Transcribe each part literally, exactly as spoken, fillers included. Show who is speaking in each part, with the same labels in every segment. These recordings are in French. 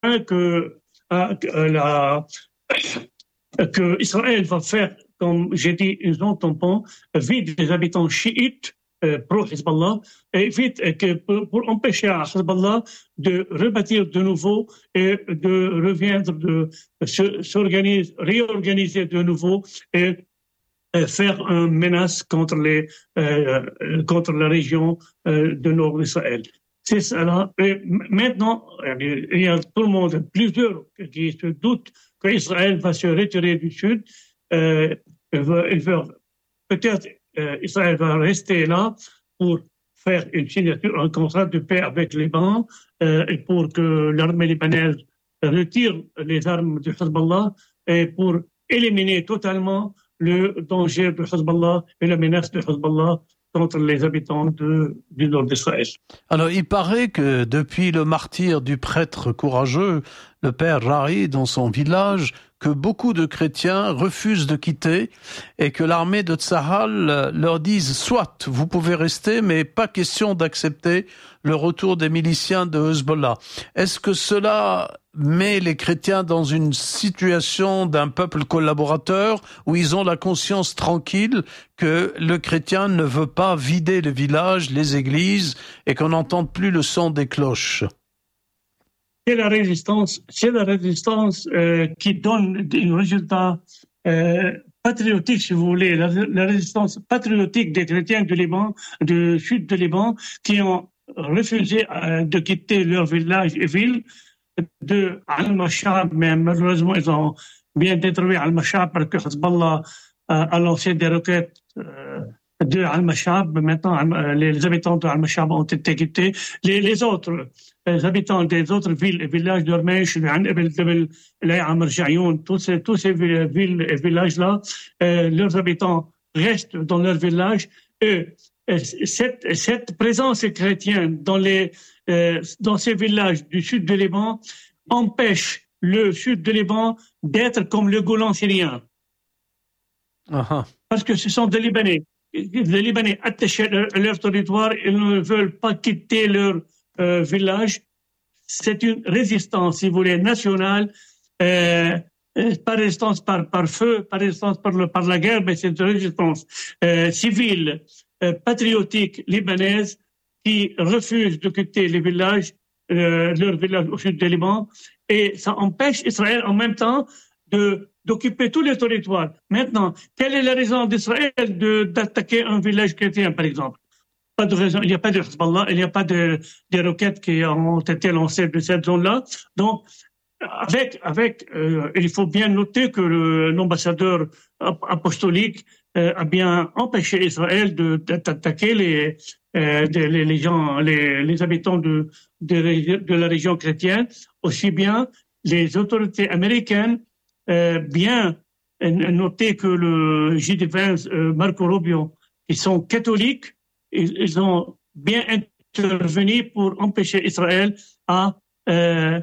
Speaker 1: que, euh, que, la, que Israël va faire, comme j'ai dit, une zone tampon vide des habitants chiites euh, pro-Hezbollah, et vite que pour, pour empêcher à Hezbollah de rebâtir de nouveau et de reviendre, de se, s'organiser, réorganiser de nouveau et faire une menace contre, les, euh, contre la région euh, du nord d'Israël. C'est ça. Et maintenant, il y a tout le monde, plusieurs qui se doutent qu'Israël va se retirer du sud. Euh, il veut, il veut, peut-être euh, Israël va rester là pour faire une signature, un contrat de paix avec les Liban euh, et pour que l'armée libanaise retire les armes du Hezbollah et pour éliminer totalement le danger de Hezbollah et la menace de Hezbollah contre les habitants de, du nord d'Israël.
Speaker 2: Alors, il paraît que depuis le martyre du prêtre courageux, le père Rari, dans son village, que beaucoup de chrétiens refusent de quitter et que l'armée de Tsahal leur dise « Soit, vous pouvez rester, mais pas question d'accepter le retour des miliciens de Hezbollah ». Est-ce que cela met les chrétiens dans une situation d'un peuple collaborateur où ils ont la conscience tranquille que le chrétien ne veut pas vider le village, les églises et qu'on n'entende plus le son des cloches?
Speaker 1: C'est la résistance, c'est la résistance euh, qui donne un résultat euh, patriotique, si vous voulez, la, la résistance patriotique des chrétiens du Liban, du sud du Liban, qui ont refusé euh, de quitter leur village et ville de Al-Mashab, mais malheureusement ils ont bien détruit Al-Mashab parce que Hezbollah euh, a lancé des roquettes euh, de Al-Mashab. Maintenant, les habitants de Al-Mashab ont été quittés. Les, les autres les habitants des autres villes et villages de Rmeish, tous ces, tous ces villes et villages-là, euh, leurs habitants restent dans leur village. Et, et cette, cette présence chrétienne dans, les, euh, dans ces villages du sud du Liban empêche le sud du Liban d'être comme le Golan syrien. Uh-huh. Parce que ce sont des Libanais. Les Libanais attachés à leur territoire, ils ne veulent pas quitter leur euh, village. C'est une résistance, si vous voulez, nationale, euh, pas résistance par, par feu, pas résistance par, le, par la guerre, mais c'est une résistance euh, civile, euh, patriotique libanaise qui refuse de quitter les villages, euh, leur village au sud du Liban, et ça empêche Israël en même temps de d'occuper tous les territoires. Maintenant, quelle est la raison d'Israël de, d'attaquer un village chrétien, par exemple? Pas de raison. Il n'y a pas de Hezbollah, il n'y a pas de, des roquettes qui ont été lancées de cette zone-là. Donc, avec, avec, euh, il faut bien noter que le, l'ambassadeur apostolique euh, a bien empêché Israël de, d'attaquer les, euh, les, les gens, les, les habitants de, de, de la région chrétienne, aussi bien les autorités américaines. Euh, bien noter que le J D vingt, euh, Marco Rubio, qui sont catholiques, ils, ils ont bien intervenu pour empêcher Israël à, euh,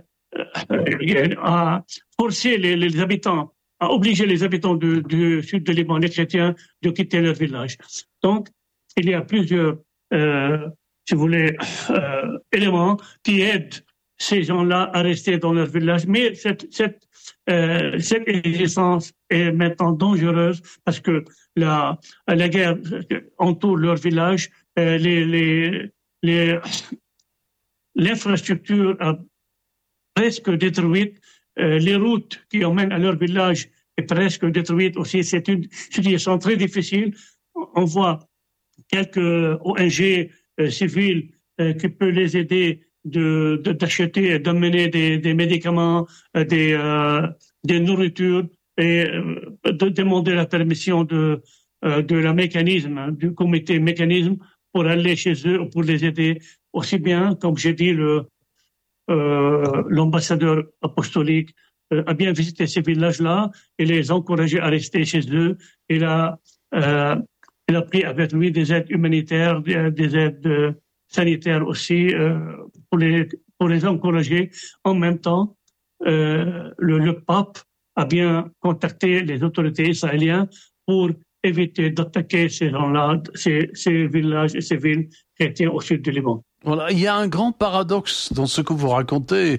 Speaker 1: à forcer les, les habitants, à obliger les habitants du, du sud de Liban, les chrétiens, de quitter leur village. Donc, il y a plusieurs, euh, si vous voulez, euh, éléments qui aident ces gens-là à rester dans leur village. Mais cette, cette, euh, cette existence est maintenant dangereuse parce que la, la guerre entoure leur village. Euh, les, les, les, l'infrastructure a presque détruite. Euh, les routes qui emmènent à leur village est presque détruite aussi. C'est une situation très difficile. On voit quelques O N G euh, civiles euh, qui peuvent les aider De, de, d'acheter, d'amener des, des médicaments, des, euh, des nourritures et euh, de demander la permission de, euh, de la mécanisme, du comité mécanisme pour aller chez eux, pour les aider aussi bien, comme j'ai dit, le, euh, l'ambassadeur apostolique euh, a bien visité ces villages-là et les encouragé à rester chez eux. Il a, euh, il a pris avec lui des aides humanitaires, des, des aides euh, sanitaires aussi, euh, pour les, pour les encourager. En même temps, euh, le, le pape a bien contacté les autorités israéliennes pour éviter d'attaquer ces gens-là, ces, ces villages et ces villes chrétiennes au sud du Liban.
Speaker 2: Voilà, il y a un grand paradoxe dans ce que vous racontez,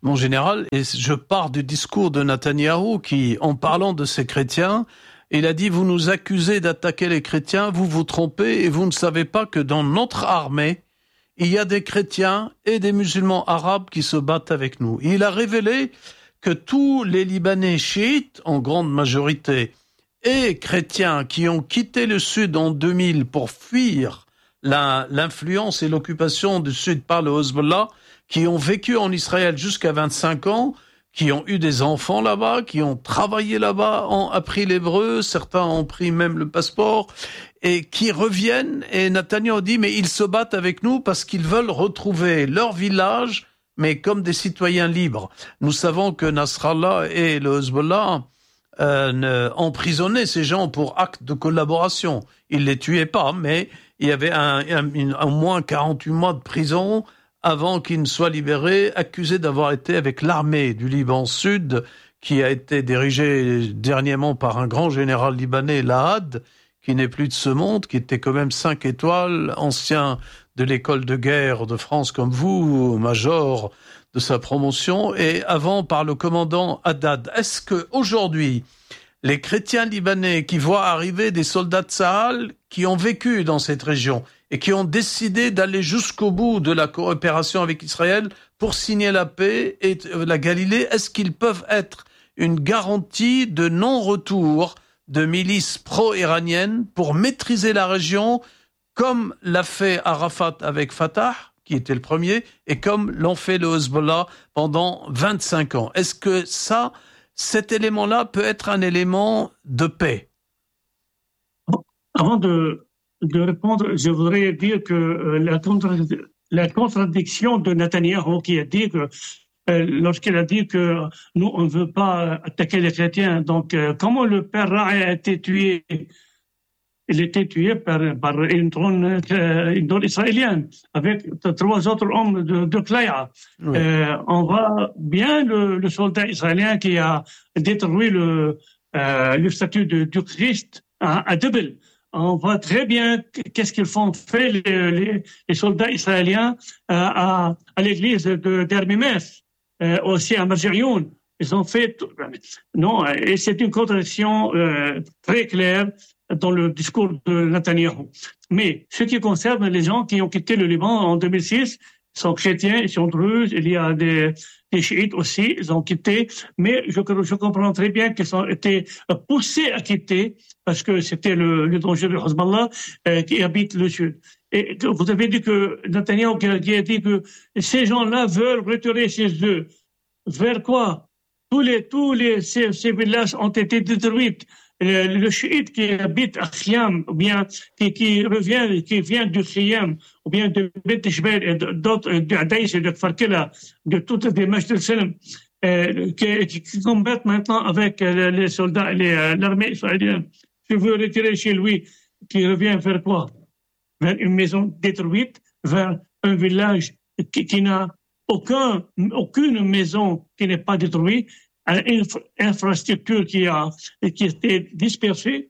Speaker 2: mon général, et je pars du discours de Netanyahou qui, en parlant de ces chrétiens, il a dit « Vous nous accusez d'attaquer les chrétiens, vous vous trompez et vous ne savez pas que dans notre armée, il y a des chrétiens et des musulmans arabes qui se battent avec nous. » Il a révélé que tous les Libanais chiites, en grande majorité, et chrétiens qui ont quitté le Sud en deux mille pour fuir la, l'influence et l'occupation du Sud par le Hezbollah, qui ont vécu en Israël jusqu'à vingt-cinq ans, qui ont eu des enfants là-bas, qui ont travaillé là-bas, ont appris l'hébreu, certains ont pris même le passeport, et qui reviennent, et Netanyahou dit, mais ils se battent avec nous parce qu'ils veulent retrouver leur village, mais comme des citoyens libres. Nous savons que Nasrallah et le Hezbollah euh, emprisonnaient ces gens pour acte de collaboration. Ils les tuaient pas, mais il y avait un, un, une, au moins quarante-huit mois de prison avant qu'ils ne soient libérés, accusés d'avoir été avec l'armée du Liban Sud, qui a été dirigée dernièrement par un grand général libanais, Lahad, qui n'est plus de ce monde, qui était quand même cinq étoiles, ancien de l'école de guerre de France comme vous, major de sa promotion, et avant par le commandant Haddad. Est-ce que aujourd'hui, les chrétiens libanais qui voient arriver des soldats de Tsahal qui ont vécu dans cette région et qui ont décidé d'aller jusqu'au bout de la coopération avec Israël pour signer la paix et la Galilée, est-ce qu'ils peuvent être une garantie de non-retour de milices pro-iraniennes pour maîtriser la région, comme l'a fait Arafat avec Fatah, qui était le premier, et comme l'ont fait le Hezbollah pendant vingt-cinq ans? Est-ce que ça, cet élément-là peut être un élément de paix?
Speaker 1: Avant de, de répondre, je voudrais dire que euh, la, contra- la contradiction de Netanyahou qui a dit que euh, lorsqu'il a dit que nous, on ne veut pas attaquer les chrétiens, donc euh, comment le père Ra'i a été tué? Il a été tué par, par une drone, euh, une drone israélienne avec trois autres hommes de, de Playa. Oui. Euh, on voit bien le, le soldat israélien qui a détruit le, euh, le statut de, du Christ à, à Debel. On voit très bien qu'est-ce qu'ils font fait les, les, les soldats israéliens à, à, à l'église de d'Hermimès, euh, aussi à Marjirioun. Ils ont fait tout. Non, et c'est une contradiction euh, très claire dans le discours de Netanyahou. Mais ce qui concerne les gens qui ont quitté le Liban en deux mille six, ils sont chrétiens, ils sont druzes, il y a des, des chiites aussi, ils ont quitté, mais je, je comprends très bien qu'ils ont été poussés à quitter parce que c'était le, le danger de Hezbollah euh, qui habite le sud. Et vous avez dit que Netanyahou qui a dit que ces gens-là veulent retirer chez eux. Vers quoi? Tous les, tous les, ces, ces villages ont été détruits. Le, le chiite qui habite à Khiam, ou bien qui, qui revient, qui vient du Khiam, ou bien de Beth Jbel et d'autres, de Adaïs et de Kfarkela, de toutes les Majd al-Salam, euh, qui, qui combattent maintenant avec les soldats, les, l'armée israélienne. Je veux retirer chez lui, qui revient vers quoi? Vers une maison détruite, vers un village qui, qui n'a aucun, aucune maison qui n'est pas détruite, une infrastructure qui a qui était dispersée.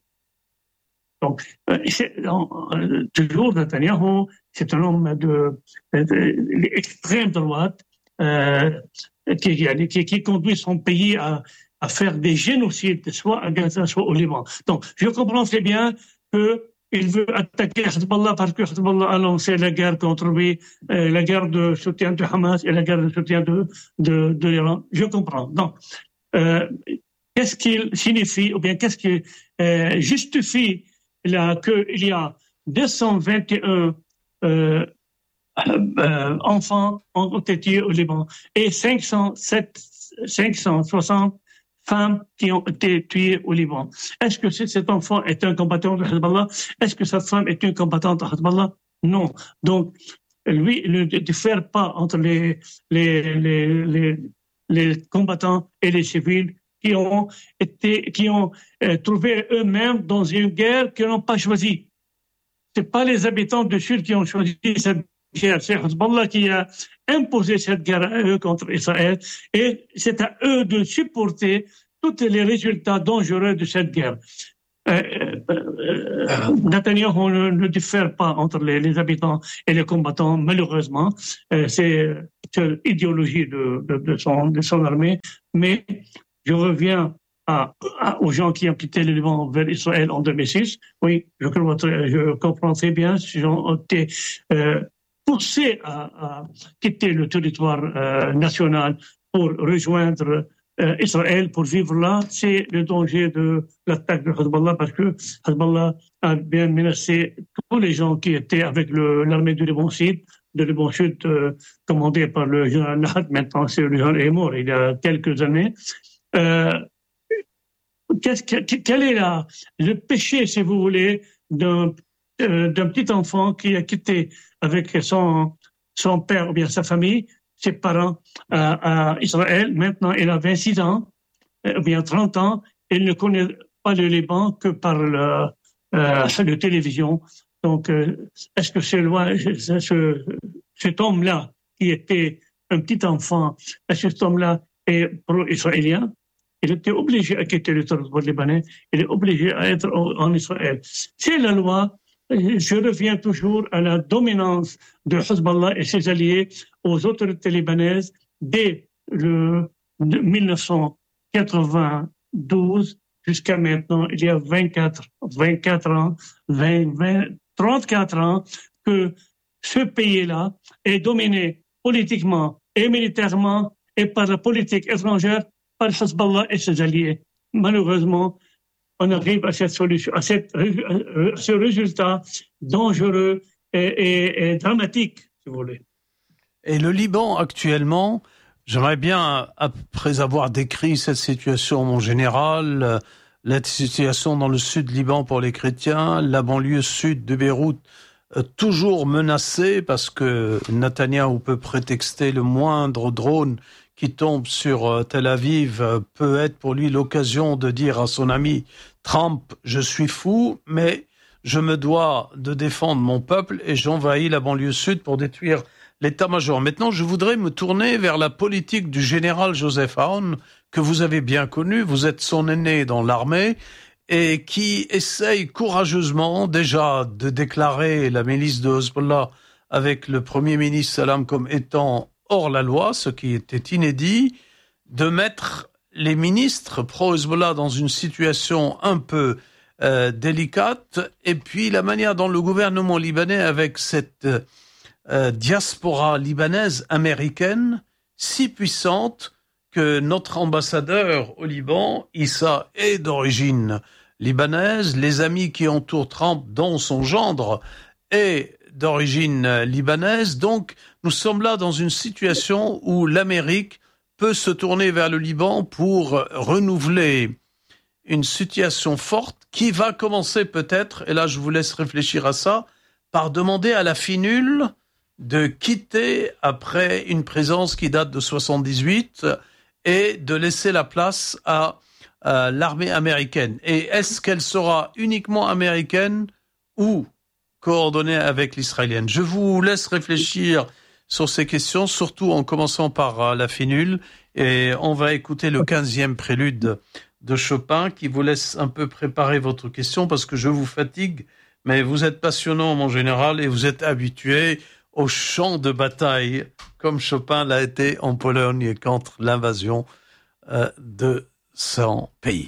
Speaker 1: Donc, c'est, euh, toujours Netanyahou, c'est un homme de, de, de l'extrême droite euh, qui, qui, qui conduit son pays à, à faire des génocides, soit à Gaza, soit au Liban. Donc, je comprends très bien que il veut attaquer Hezbollah parce que Hezbollah a lancé la guerre contre lui, euh, la guerre de soutien de Hamas et la guerre de soutien de, de, de l'Iran. Je comprends. Donc, euh, qu'est-ce qu'il signifie, ou bien qu'est-ce qui euh, justifie là, qu'il y a deux cent vingt et un euh, euh, enfants ont été tués au Liban et cinq cent sept, cinq cent soixante femmes qui ont été tuées au Liban. Est-ce que cet enfant est un combattant de Hezbollah? Est-ce que cette femme est une combattante de Hezbollah? Non. Donc, lui, il ne diffère pas entre les, les, les, les, les combattants et les civils qui ont été, qui ont euh, trouvé eux-mêmes dans une guerre qu'ils n'ont pas choisie. C'est pas les habitants du Sud qui ont choisi cette guerre. C'est Hezbollah qui a imposé cette guerre à eux contre Israël et c'est à eux de supporter tous les résultats dangereux de cette guerre. Euh, euh, Netanyahou ne, ne diffère pas entre les, les habitants et les combattants, malheureusement. Euh, c'est seule idéologie de, de, de, son, de son armée. Mais je reviens à, à, aux gens qui ont quitté le Liban vers Israël en deux mille six. Oui, je, je comprends très bien, ces gens ont été euh, poussés à, à quitter le territoire euh, national pour rejoindre euh, Israël, pour vivre là. C'est le danger de l'attaque de Hezbollah, parce que Hezbollah a bien menacé tous les gens qui étaient avec le, l'armée du Liban Sud, de Liban Sud, euh, commandé par le général Nahat. Maintenant, c'est le général est mort il y a quelques années. Euh, qu'est-ce que, quel est la, le péché, si vous voulez, d'un, euh, d'un petit enfant qui a quitté avec son, son père ou bien sa famille, ses parents à, à Israël. Maintenant, il a vingt-six ans, ou bien trente ans. Il ne connaît pas le Liban que par le, euh, la télévision. Donc, euh, est-ce que c'est loin, ce, cet homme-là, qui était un petit enfant, est-ce que cet homme-là est pro-israélien? Il était obligé à quitter le territoire libanais. Il est obligé à être en Israël. C'est la loi. Je reviens toujours à la dominance de Hezbollah et ses alliés aux autorités libanaises dès le dix-neuf cent quatre-vingt-douze jusqu'à maintenant. Il y a vingt-quatre, vingt-quatre ans, vingt, vingt, trente-quatre ans que ce pays-là est dominé politiquement et militairement et par la politique étrangère par Hezbollah et ses alliés. Malheureusement, on arrive à cette solution, à, cette, à ce résultat dangereux et, et, et dramatique, si vous voulez.
Speaker 2: Et le Liban, actuellement, j'aimerais bien, après avoir décrit cette situation, mon général, la situation dans le sud Liban pour les chrétiens, la banlieue sud de Beyrouth, toujours menacée parce que Netanyahou peut prétexter le moindre drone qui tombe sur Tel Aviv peut être pour lui l'occasion de dire à son ami Trump, je suis fou, mais je me dois de défendre mon peuple et j'envahis la banlieue sud pour détruire l'état-major. Maintenant, je voudrais me tourner vers la politique du général Joseph Aoun, que vous avez bien connu, vous êtes son aîné dans l'armée, et qui essaye courageusement déjà de déclarer la milice de Hezbollah avec le Premier ministre Salam comme étant hors la loi, ce qui était inédit, de mettre les ministres pro-Hezbollah dans une situation un peu euh, délicate, et puis la manière dont le gouvernement libanais, avec cette euh, diaspora libanaise américaine, si puissante que notre ambassadeur au Liban, Issa, est d'origine libanaise, les amis qui entourent Trump, dont son gendre, est d'origine libanaise. Donc, nous sommes là dans une situation où l'Amérique peut se tourner vers le Liban pour renouveler une situation forte qui va commencer peut-être, et là je vous laisse réfléchir à ça, par demander à la FINUL de quitter après une présence qui date de soixante-dix-huit et de laisser la place à, à l'armée américaine. Et est-ce qu'elle sera uniquement américaine ou coordonnée avec l'israélienne? Je vous laisse réfléchir sur ces questions, surtout en commençant par la FINUL, et on va écouter le quinzième prélude de Chopin qui vous laisse un peu préparer votre question parce que je vous fatigue, mais vous êtes passionnant, mon général, et vous êtes habitué au champ de bataille, comme Chopin l'a été en Pologne contre l'invasion euh, de son pays.